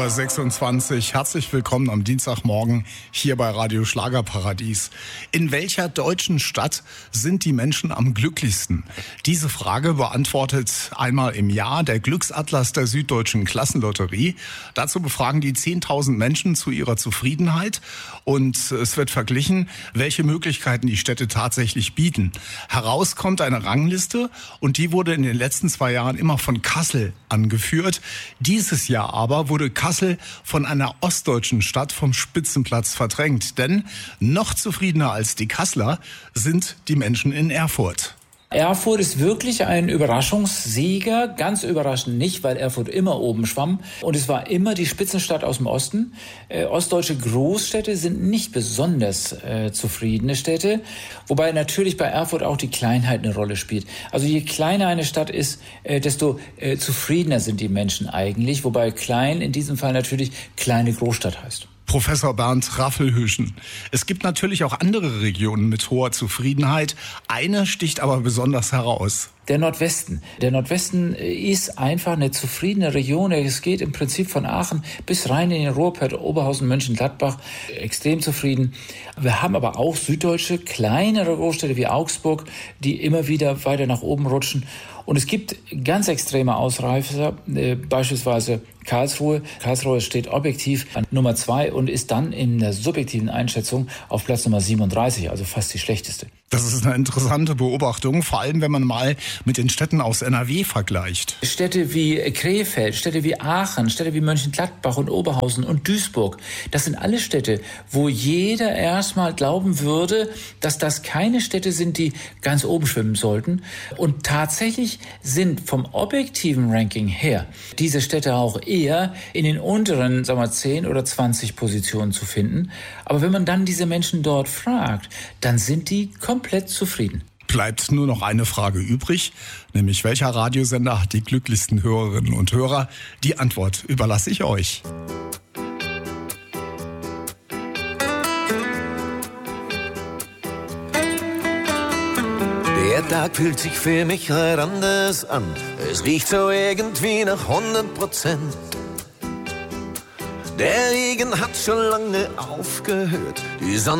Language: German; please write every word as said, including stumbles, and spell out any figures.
Uhr sechsundzwanzig. Herzlich willkommen am Dienstagmorgen hier bei Radio Schlagerparadies. In welcher deutschen Stadt sind die Menschen am glücklichsten? Diese Frage beantwortet einmal im Jahr der Glücksatlas der Süddeutschen Klassenlotterie. Dazu befragen die zehntausend Menschen zu ihrer Zufriedenheit und es wird verglichen, welche Möglichkeiten die Städte tatsächlich bieten. Heraus kommt eine Rangliste und die wurde in den letzten zwei Jahren immer von Kassel angeführt. Dieses Jahr aber wurde Kassel von einer ostdeutschen Stadt vom Spitzenplatz verdrängt. Denn noch zufriedener als die Kasseler sind die Menschen in Erfurt. Erfurt ist wirklich ein Überraschungssieger, ganz überraschend nicht, weil Erfurt immer oben schwamm und es war immer die Spitzenstadt aus dem Osten. Äh, ostdeutsche Großstädte sind nicht besonders äh, zufriedene Städte, wobei natürlich bei Erfurt auch die Kleinheit eine Rolle spielt. Also je kleiner eine Stadt ist, äh, desto äh, zufriedener sind die Menschen eigentlich, wobei klein in diesem Fall natürlich kleine Großstadt heißt. Professor Bernd Raffelhüschen. Es gibt natürlich auch andere Regionen mit hoher Zufriedenheit. Eine sticht aber besonders heraus. Der Nordwesten. Der Nordwesten ist einfach eine zufriedene Region. Es geht im Prinzip von Aachen bis rein in den Ruhrpott, Oberhausen, Mönchengladbach. Extrem zufrieden. Wir haben aber auch süddeutsche, kleinere Großstädte wie Augsburg, die immer wieder weiter nach oben rutschen. Und es gibt ganz extreme Ausreißer, äh, beispielsweise Karlsruhe. Karlsruhe steht objektiv an Nummer zwei und ist dann in der subjektiven Einschätzung auf Platz Nummer siebenunddreißig, also fast die schlechteste. Das ist eine interessante Beobachtung, vor allem wenn man mal mit den Städten aus N R W vergleicht. Städte wie Krefeld, Städte wie Aachen, Städte wie Mönchengladbach und Oberhausen und Duisburg, das sind alle Städte, wo jeder erstmal glauben würde, dass das keine Städte sind, die ganz oben schwimmen sollten. Und tatsächlich sind vom objektiven Ranking her diese Städte auch eher in den unteren, sagen wir, zehn oder zwanzig Positionen zu finden. Aber wenn man dann diese Menschen dort fragt, dann sind die komplett zufrieden. Bleibt nur noch eine Frage übrig, nämlich welcher Radiosender hat die glücklichsten Hörerinnen und Hörer? Die Antwort überlasse ich euch. Der Tag fühlt sich für mich heute anders an. Es riecht so irgendwie nach hundert Prozent. Der Regen hat schon lange aufgehört. Die Sonne